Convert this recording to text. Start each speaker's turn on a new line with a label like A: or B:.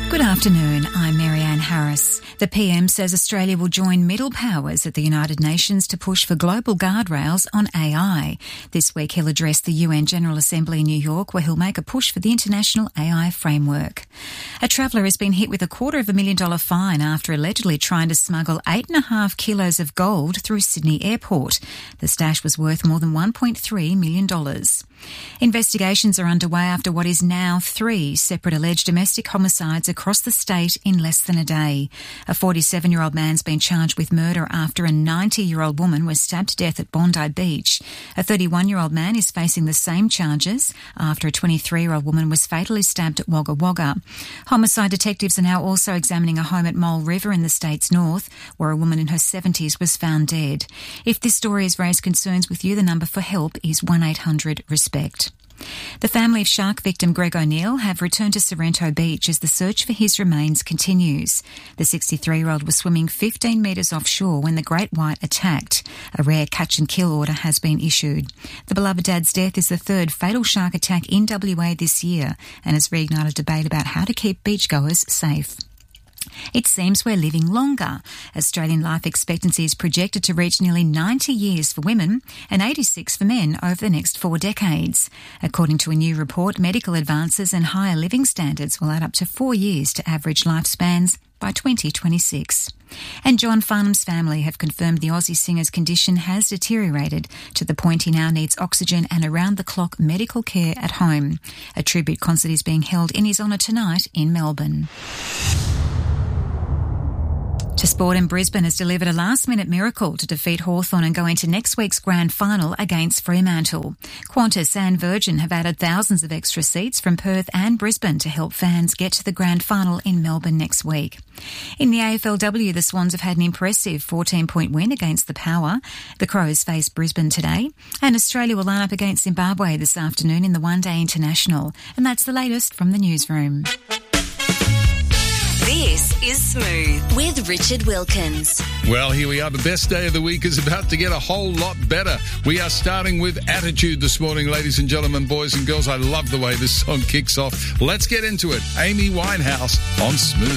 A: Good afternoon, I'm Marianne Harris. The PM says Australia will join middle powers at the United Nations to push for global guardrails on AI. This week he'll address the UN General Assembly in New York, where he'll make a push for the international AI framework. A traveller has been hit with a $250,000 fine after allegedly trying to smuggle 8.5 kilos of gold through Sydney Airport. The stash was worth more than $1.3 million. Investigations are underway after what is now 3 separate alleged domestic homicides across the state in less than a day. A 47-year-old man's been charged with murder after a 90-year-old woman was stabbed to death at Bondi Beach. A 31-year-old man is facing the same charges after a 23-year-old woman was fatally stabbed at Wagga Wagga. Homicide detectives are now also examining a home at Mole River in the state's north, where a woman in her 70s was found dead. If this story has raised concerns with you, the number for help is 1-800-RESPECT. The family of shark victim Greg O'Neill have returned to Sorrento Beach as the search for his remains continues. The 63-year-old was swimming 15 metres offshore when the great white attacked. A rare catch and kill order has been issued. The beloved dad's death is the third fatal shark attack in WA this year and has reignited debate about how to keep beachgoers safe. It seems we're living longer. Australian life expectancy is projected to reach nearly 90 years for women and 86 for men over the next 4 decades. According to a new report, medical advances and higher living standards will add up to 4 years to average lifespans by 2026. And John Farnham's family have confirmed the Aussie singer's condition has deteriorated to the point he now needs oxygen and around-the-clock medical care at home. A tribute concert is being held in his honour tonight in Melbourne. To sport, and Brisbane has delivered a last-minute miracle to defeat Hawthorn and go into next week's grand final against Fremantle. Qantas and Virgin have added thousands of extra seats from Perth and Brisbane to help fans get to the grand final in Melbourne next week. In the AFLW, the Swans have had an impressive 14-point win against the Power. The Crows face Brisbane today, and Australia will line up against Zimbabwe this afternoon in the One-Day International. And that's the latest from the newsroom.
B: This is Smooth with Richard Wilkins.
C: Well, here we are. The best day of the week is about to get a whole lot better. We are starting with Attitude this morning, ladies and gentlemen, boys and girls. I love the way this song kicks off. Let's get into it. Amy Winehouse on Smooth.